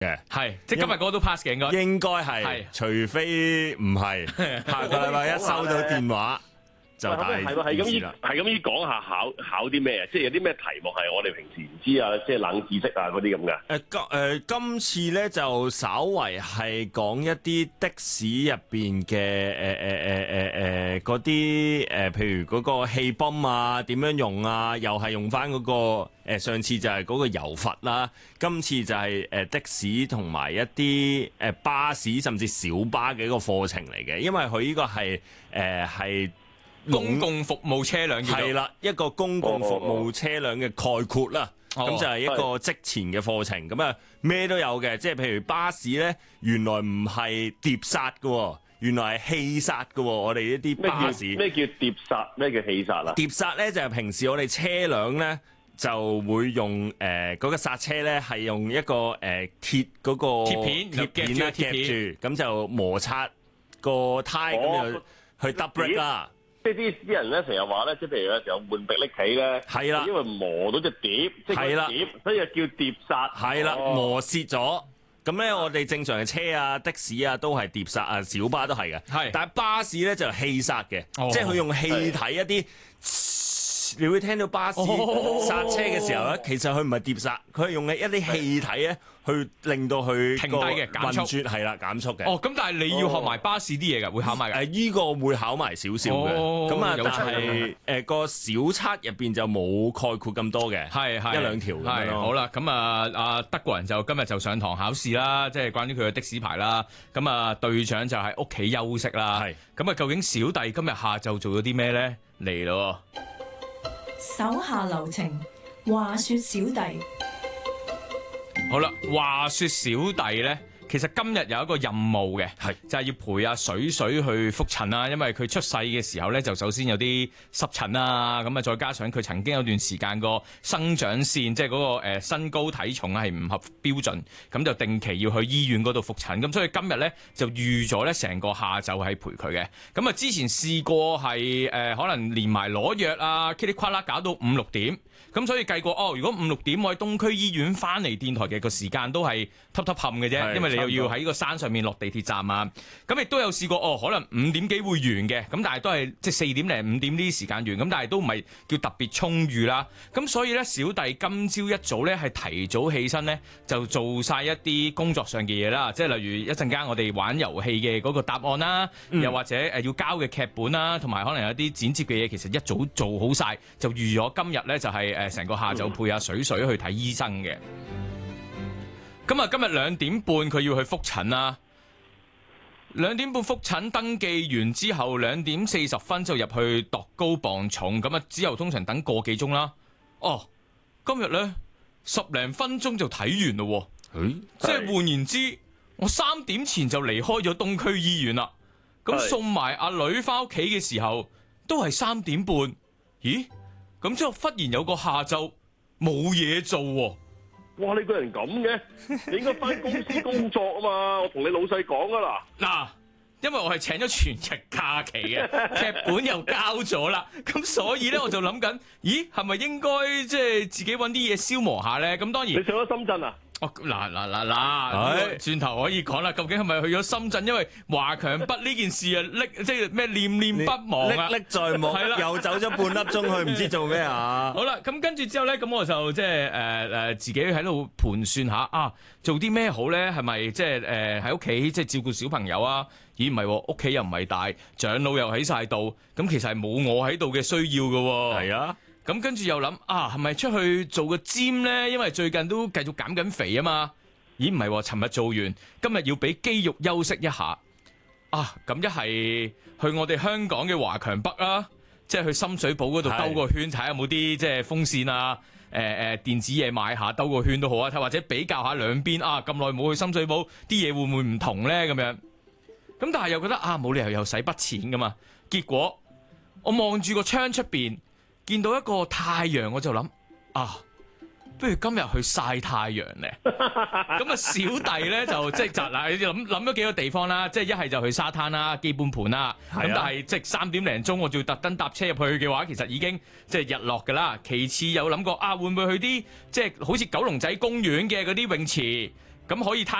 嘅， 係即係今日嗰個都 pass 嘅應該係，除非唔係下個禮拜一收到電話就大件事啦。 係咁依講下考啲咩啊？即係有啲咩題目係我哋平時唔知啊？即係冷知識啊嗰啲咁嘅。 今次咧就稍為係講一啲的士入邊嘅嗰啲譬如嗰個氣泵啊點樣用啊，又係用翻嗰個上次就係嗰個油閥啦，今次就係的士同埋一啲巴士甚至小巴嘅一個課程嚟嘅，因為佢呢個係公共服務車輛係啦，一個公共服務車輛嘅概括啦。咁就係一個職前嘅課程，咁啊咩都有嘅，即係譬如巴士咧，原來唔係碟剎嘅，原來係氣剎嘅。我哋一啲巴士咩叫碟剎？咩叫氣剎啊？ 碟剎咧就係平時我哋車輛咧就會用嗰個剎車咧係用一個鐵嗰個鐵片咧夾住，咁就摩擦個胎咁就去 double brake 啦。 即係啲人咧成日話咧，即係譬如有時候換迫力器咧， 係啦， 因為磨到隻碟，即係個碟，所以就叫碟剎。係啦，磨蝕咗。咁咧，我哋正常嘅車啊、的士啊都係碟剎啊，小巴都係嘅。係，但係巴士咧就係氣剎嘅，即係佢用氣體一啲。你會聽到巴士剎車嘅時候咧，其實佢唔係碟剎，佢係用嘅一啲氣體咧，去令到佢停低嘅減速， 係啦，減速嘅。 哦，咁但係你要學埋巴士啲嘢㗎，會考埋㗎。 依個會考埋少少嘅，咁啊，但係個小測入邊就冇概括咁多嘅，係一兩條咁樣咯。 好啦，咁啊，德國人就今日就上堂考試啦，即係關於佢嘅的士牌啦。咁啊，隊長就喺屋企休息啦。係，咁啊，究竟小弟今日下晝做咗啲咩咧？嚟咯！ 手下留情，話說小弟。 好啦，話說小弟咧，其實今日有一個任務嘅，就係要陪阿水水去復診啦。因為佢出世嘅時候咧，就首先有啲濕疹啦，咁啊再加上佢曾經有段時間個生長線，即係嗰個身高體重係唔合標準，咁就定期要去醫院嗰度復診。咁所以今日咧就預咗咧成個下晝係陪佢嘅。咁啊之前試過係可能連埋攞藥啊，噼里呱啦搞到5、6點。咁所以計過如果5、6點我喺東區醫院翻嚟電台嘅個時間都係揼冚嘅啫，因為你又要喺個山上面落地鐵站啊。咁亦都有試過可能5點幾會完嘅，咁但係都係即係4點零5點呢啲時間完，咁但係都唔係叫特別充裕啦。咁所以咧，小弟今朝一早咧係提早起身咧，就做晒一啲工作上嘅嘢啦，即係例如一陣間我哋玩遊戲嘅嗰個答案啦，又或者要交嘅劇本啦，同埋可能有啲剪接嘅嘢，其實一早做好晒，就預咗今日咧就係成個下晝陪阿水水去睇醫生嘅。咁啊，今日2點半佢要去復診啦。2點半復診登記完之後，2點40分就入去度高磅重。咁啊，之後通常等個幾鐘啦。今日咧10零分鐘就睇完咯。即係換言之，我3點前就離開咗東區醫院啦。咁送埋阿女翻屋企嘅時候，都係3點半。咦？咁之後忽然有個下晝冇嘢做喎。 哇！你個人咁嘅，你應該翻公司工作啊嘛！我同你老細講啊嗱，因為我係請咗全日假期嘅，劇本又交咗啦，咁所以咧我就諗緊，咦，係咪應該即係自己揾啲嘢消磨下咧？咁當然， 你上咗深圳啊？ 嗱，轉頭可以講啦。究竟係咪去咗深圳？因為華強北呢件事啊，即係咩念念不忘啊， 歷歷在目。係啦，又走咗半粒鐘去，唔知做咩啊？ 好啦，咁跟住之後咧，咁我就即係自己喺度盤算下啊，做啲咩好咧？係咪即係喺屋企即係照顧小朋友啊？咦，唔係喎，屋企又唔係大，長老又喺晒度，咁其實係冇我喺度嘅需要㗎喎。係啊。咁跟住又諗係咪出去做個 gym 呢？因為最近都繼續減緊肥啊嘛。咦，唔係喎，尋日做完，今日要俾肌肉休息一下。咁一係去我哋香港嘅華強北啦，即係去深水埗嗰度兜個圈，睇下有冇啲即係風扇啊、電子嘢買下，兜個圈都好啊。或者比較下兩邊咁耐冇去深水埗，啲嘢會唔會唔同呢？咁樣。咁但係又覺得冇理由又使筆錢噶嘛。結果我望住個窗出邊，見到一個太陽，我就諗不如今日去曬太陽咧。咁小弟咧就即係諗咗幾個地方啦，即係一係就去沙灘啦、基本盤啦。咁但係即係3點零鐘，我仲要特登搭車入去嘅話，其實已經即係日落噶啦。其次有諗過會唔會去啲即係好似九龍仔公園嘅嗰啲泳池， 咁可以攤